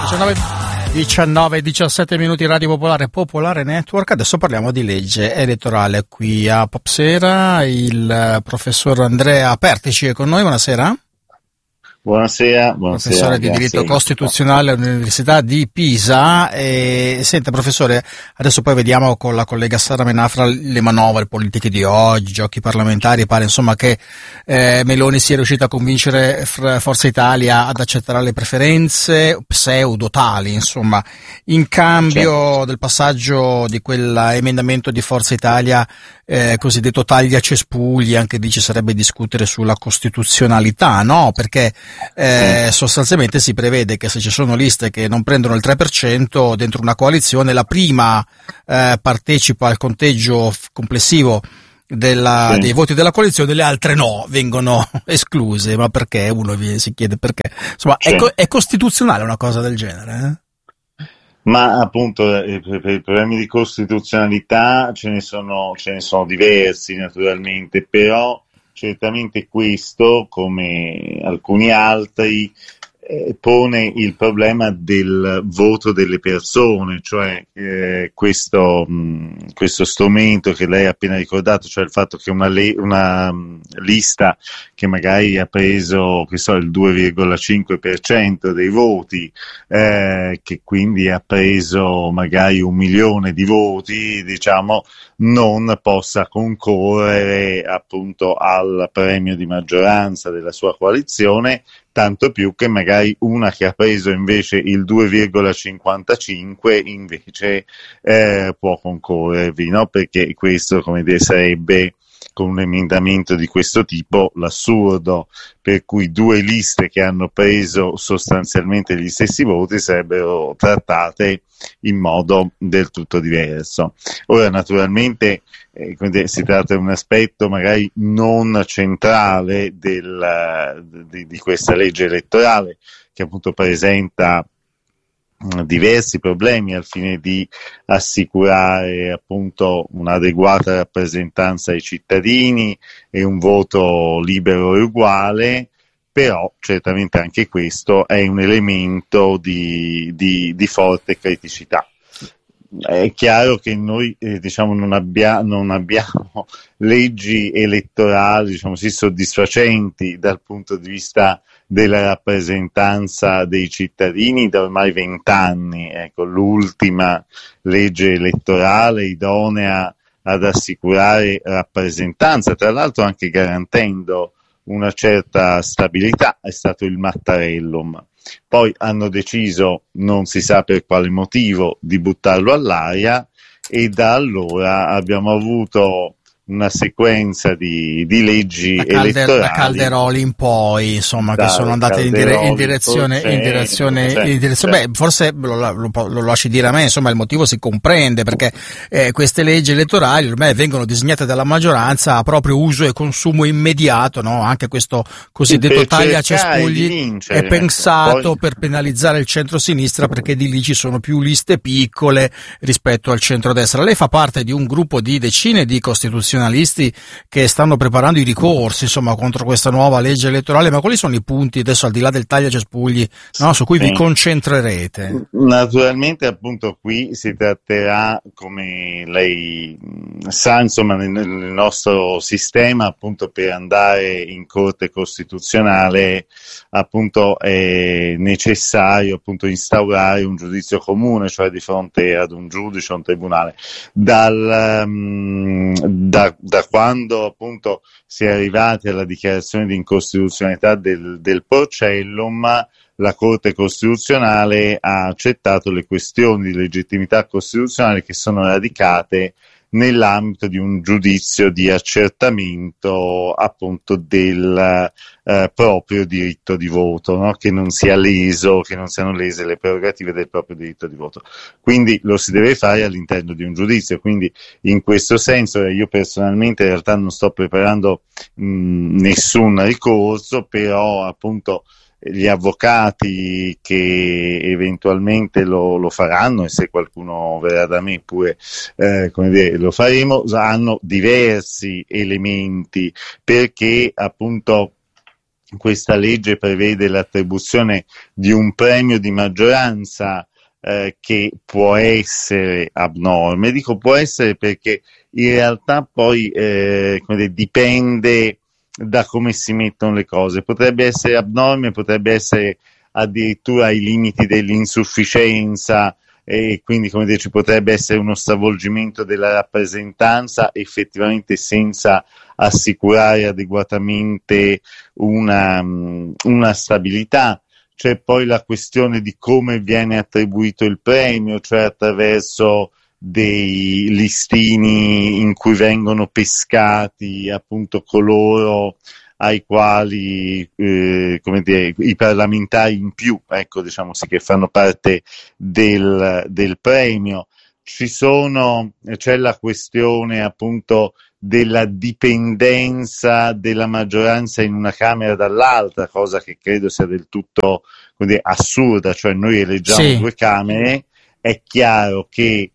19-17 minuti, Radio Popolare Network. Adesso parliamo di legge elettorale. Qui a Popsera il professor Andrea Pertici è con noi. Buonasera. Buonasera. Professore di diritto costituzionale all'Università di Pisa. Senta professore, adesso poi vediamo con la collega Sara Menafra le manovre politiche di oggi, giochi parlamentari. Pare insomma che Meloni sia riuscita a convincere Forza Italia ad accettare le preferenze pseudo tali, insomma, in cambio del passaggio di quell'emendamento di Forza Italia cosiddetto taglia cespugli. Anche lì ci sarebbe discutere sulla costituzionalità, no? Perché sostanzialmente si prevede che se ci sono liste che non prendono il 3% dentro una coalizione, la prima partecipa al conteggio complessivo dei voti della coalizione, le altre no, vengono escluse. Ma perché? Uno si chiede perché. Insomma, è costituzionale una cosa del genere? Ma appunto per i problemi di costituzionalità ce ne sono diversi naturalmente, però certamente questo, come alcuni altri, pone il problema del voto delle persone, cioè questo strumento che lei ha appena ricordato, cioè il fatto che una lista che magari ha preso il 2,5% dei voti, che quindi ha preso magari 1 milione di voti, diciamo, non possa concorrere appunto al premio di maggioranza della sua coalizione, tanto più che magari una che ha preso invece il 2,55 invece può concorrervi, no? Perché questo, come dire, sarebbe, con un emendamento di questo tipo, l'assurdo per cui due liste che hanno preso sostanzialmente gli stessi voti sarebbero trattate in modo del tutto diverso. Ora, naturalmente, si tratta di un aspetto magari non centrale di questa legge elettorale, che appunto presenta diversi problemi al fine di assicurare appunto un'adeguata rappresentanza ai cittadini e un voto libero e uguale, però certamente anche questo è un elemento di forte criticità. È chiaro che noi non abbiamo leggi elettorali soddisfacenti dal punto di vista della rappresentanza dei cittadini da ormai 20 anni. Ecco, l'ultima legge elettorale idonea ad assicurare rappresentanza, tra l'altro anche garantendo una certa stabilità, è stato il Mattarellum. Poi hanno deciso, non si sa per quale motivo, di buttarlo all'aria, e da allora abbiamo avuto una sequenza di leggi elettorali da Calderoli in poi, insomma, che sono andate in direzione. Beh, forse lo lasci dire a me, insomma, il motivo si comprende, perché queste leggi elettorali ormai vengono disegnate dalla maggioranza a proprio uso e consumo immediato, no? Anche questo cosiddetto taglia cespugli è pensato per penalizzare il centro-sinistra, perché di lì ci sono più liste piccole rispetto al centro-destra. Lei fa parte di un gruppo di decine di costituzionalisti che stanno preparando i ricorsi, insomma, contro questa nuova legge elettorale. Ma quali sono i punti, adesso al di là del taglia cespugli, no, su cui vi concentrerete? Naturalmente, appunto, qui si tratterà, come lei sa, insomma, nel nostro sistema, appunto, per andare in Corte Costituzionale, appunto, è necessario, appunto, instaurare un giudizio comune, cioè di fronte ad un giudice, a un tribunale. Da quando appunto si è arrivati alla dichiarazione di incostituzionalità del Porcellum, la Corte Costituzionale ha accettato le questioni di legittimità costituzionale che sono radicate nell'ambito di un giudizio di accertamento appunto del proprio diritto di voto, no? Che non siano lese le prerogative del proprio diritto di voto. Quindi lo si deve fare all'interno di un giudizio. Quindi in questo senso io personalmente in realtà non sto preparando nessun ricorso, però appunto gli avvocati che eventualmente lo faranno, e se qualcuno verrà da me pure lo faremo, hanno diversi elementi, perché appunto questa legge prevede l'attribuzione di un premio di maggioranza che può essere abnorme. Dico può essere perché in realtà poi dipende da come si mettono le cose. Potrebbe essere abnorme, potrebbe essere addirittura ai limiti dell'insufficienza, e quindi ci potrebbe essere uno stravolgimento della rappresentanza effettivamente senza assicurare adeguatamente una stabilità. C'è poi la questione di come viene attribuito il premio, cioè attraverso dei listini in cui vengono pescati appunto coloro ai quali i parlamentari in più, ecco, diciamo sì, che fanno parte del premio. C'è la questione appunto della dipendenza della maggioranza in una Camera dall'altra, cosa che credo sia del tutto assurda, cioè noi eleggiamo due Camere, è chiaro che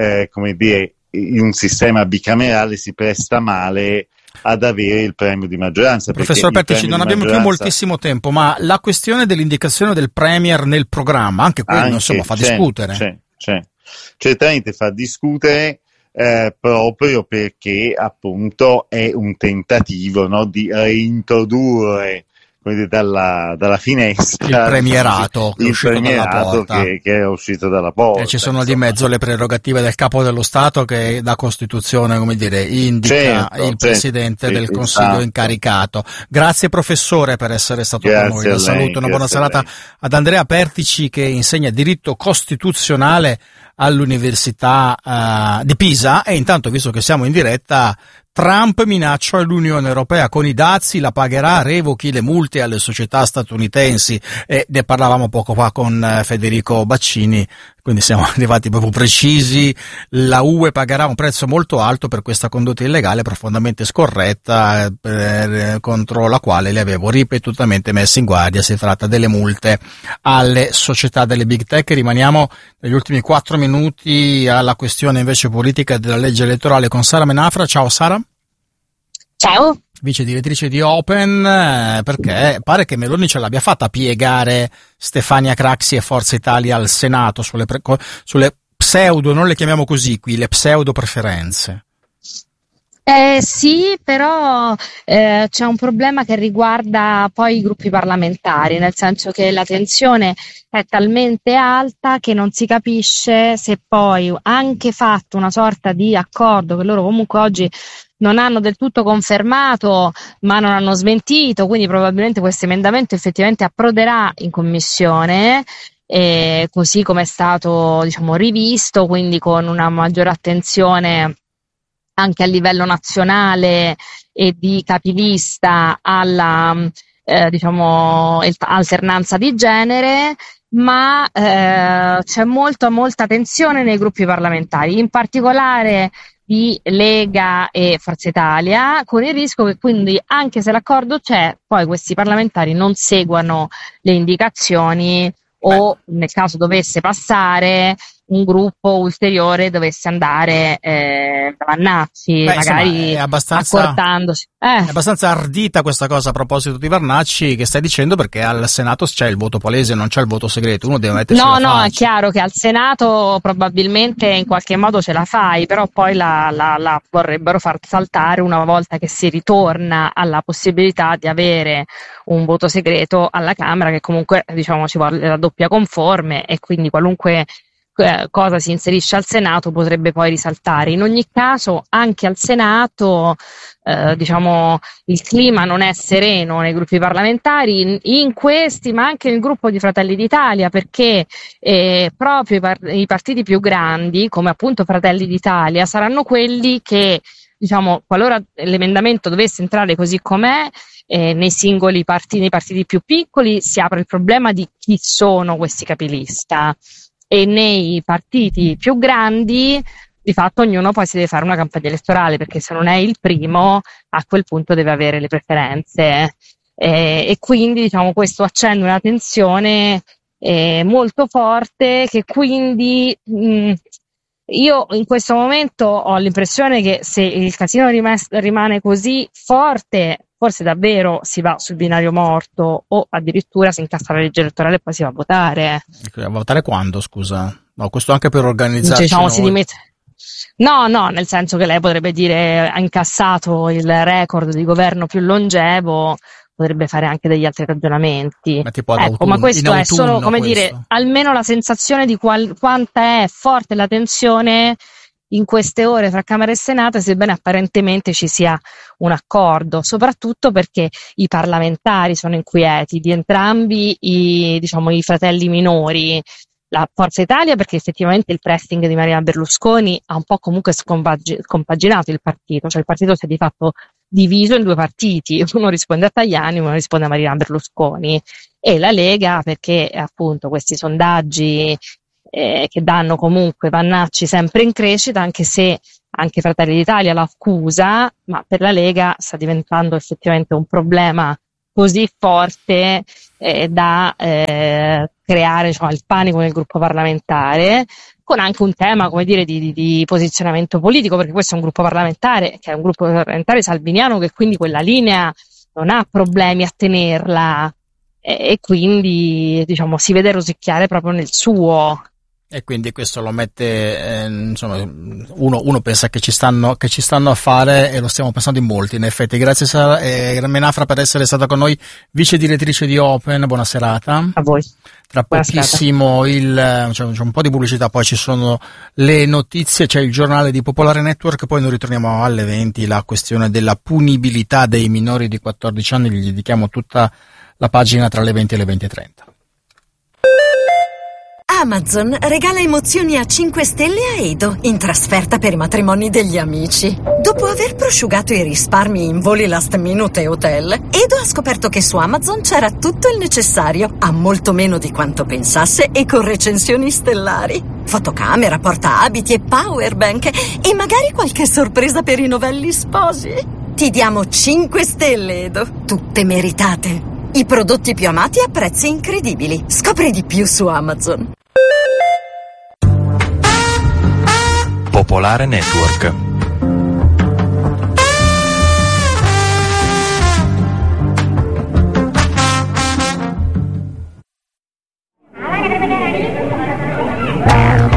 in un sistema bicamerale si presta male ad avere il premio di maggioranza. Professor Pertici, non abbiamo più moltissimo tempo, ma la questione dell'indicazione del Premier nel programma, anche quello insomma fa discutere. Certamente fa discutere, proprio perché appunto è un tentativo, no, di reintrodurre dalla finestra il premierato, che è uscito dalla porta, che è uscito dalla porta, e ci sono di mezzo le prerogative del capo dello Stato che da Costituzione indica il Presidente del Consiglio incaricato. Grazie professore per essere stato con noi. La saluto, una buona serata ad Andrea Pertici, che insegna diritto costituzionale all'Università di Pisa. E intanto, visto che siamo in diretta, Trump minaccia l'Unione Europea con i dazi, la pagherà, revochi le multe alle società statunitensi, e ne parlavamo poco fa con Federico Baccini, quindi siamo arrivati proprio precisi. La UE pagherà un prezzo molto alto per questa condotta illegale profondamente scorretta, contro la quale le avevo ripetutamente messo in guardia. Si tratta delle multe alle società delle big tech. Rimaniamo negli ultimi 4 minuti alla questione invece politica della legge elettorale con Sara Menafra. Ciao Sara. Ciao. Vice direttrice di Open, perché pare che Meloni ce l'abbia fatta piegare Stefania Craxi e Forza Italia al Senato sulle pseudo, non le chiamiamo così qui, le pseudo preferenze. Sì, però c'è un problema che riguarda poi i gruppi parlamentari, nel senso che la tensione è talmente alta che non si capisce se poi, anche fatto una sorta di accordo che loro comunque oggi non hanno del tutto confermato ma non hanno smentito, quindi probabilmente questo emendamento effettivamente approderà in commissione, così come è stato rivisto, quindi con una maggiore attenzione anche a livello nazionale e di capilista alla alternanza di genere, ma c'è molta tensione nei gruppi parlamentari, in particolare di Lega e Forza Italia, con il rischio che quindi, anche se l'accordo c'è, poi questi parlamentari non seguano le indicazioni o, nel caso dovesse passare, un gruppo ulteriore dovesse andare da Vannacci, magari accortandosi. È abbastanza ardita questa cosa a proposito di Vannacci, che stai dicendo, perché al Senato c'è il voto palese, non c'è il voto segreto, uno deve mettersi la faccia. È chiaro che al Senato probabilmente in qualche modo ce la fai, però poi la vorrebbero far saltare una volta che si ritorna alla possibilità di avere un voto segreto alla Camera, che comunque ci vuole la doppia conforme, e quindi qualunque cosa si inserisce al Senato potrebbe poi risaltare. In ogni caso, anche al Senato il clima non è sereno nei gruppi parlamentari, in questi, ma anche nel gruppo di Fratelli d'Italia, perché proprio i partiti più grandi, come appunto Fratelli d'Italia, saranno quelli che, qualora l'emendamento dovesse entrare così com'è, nei singoli partiti, nei partiti più piccoli, si apre il problema di chi sono questi capilista, e nei partiti più grandi di fatto ognuno poi si deve fare una campagna elettorale, perché se non è il primo a quel punto deve avere le preferenze, e quindi questo accende una tensione molto forte, che quindi io in questo momento ho l'impressione che se il casino rimane così forte, forse davvero si va sul binario morto o addirittura si incassa la legge elettorale e poi si va a votare. A votare quando, scusa? No, questo anche per organizzarci. Diciamo, No, nel senso che lei potrebbe dire ha incassato il record di governo più longevo, potrebbe fare anche degli altri ragionamenti. Ma questo è solo, come dire, almeno la sensazione di quanta è forte la tensione in queste ore fra Camera e Senato, sebbene apparentemente ci sia un accordo, soprattutto perché i parlamentari sono inquieti di entrambi i fratelli minori. La Forza Italia perché effettivamente il pressing di Maria Berlusconi ha un po' comunque scompaginato il partito, cioè il partito si è di fatto diviso in due partiti, uno risponde a Tajani, uno risponde a Maria Berlusconi, e la Lega perché appunto questi sondaggi che danno comunque Vannacci sempre in crescita, anche se anche Fratelli d'Italia l'accusa, ma per la Lega sta diventando effettivamente un problema così forte da creare il panico nel gruppo parlamentare, con anche un tema, come dire, di posizionamento politico, perché questo è un gruppo parlamentare che è un gruppo parlamentare salviniano, che quindi quella linea non ha problemi a tenerla e quindi si vede rosicchiare proprio nel suo. E quindi questo lo mette, uno pensa che ci stanno a fare, e lo stiamo pensando in molti, in effetti. Grazie Sara Menafra per essere stata con noi, vice direttrice di Open, buona serata. A voi. Tra pochissimo c'è un po' di pubblicità, poi ci sono le notizie, c'è il giornale di Popolare Network, poi noi ritorniamo alle 20, la questione della punibilità dei minori di 14 anni, gli dedichiamo tutta la pagina tra le 20 e le 20:30. Amazon regala emozioni a 5 stelle a Edo in trasferta per i matrimoni degli amici. Dopo aver prosciugato i risparmi in voli last minute e hotel, Edo ha scoperto che su Amazon c'era tutto il necessario, a molto meno di quanto pensasse e con recensioni stellari. Fotocamera, portaabiti e powerbank e magari qualche sorpresa per i novelli sposi. Ti diamo 5 stelle, Edo, tutte meritate. I prodotti più amati a prezzi incredibili. Scopri di più su Amazon. Popolare Network.